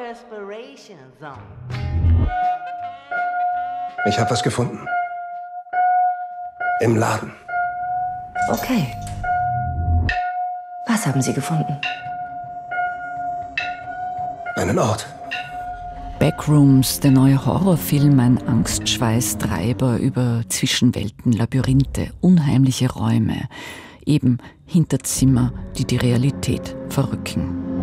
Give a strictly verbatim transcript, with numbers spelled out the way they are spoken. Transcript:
respiration zone. Ich habe was gefunden. Im Laden. Okay. Was haben Sie gefunden? Einen Ort. Backrooms, der neue Horrorfilm, ein Angstschweißtreiber über Zwischenwelten, Labyrinthe, unheimliche Räume, eben Hinterzimmer, die die Realität verrücken.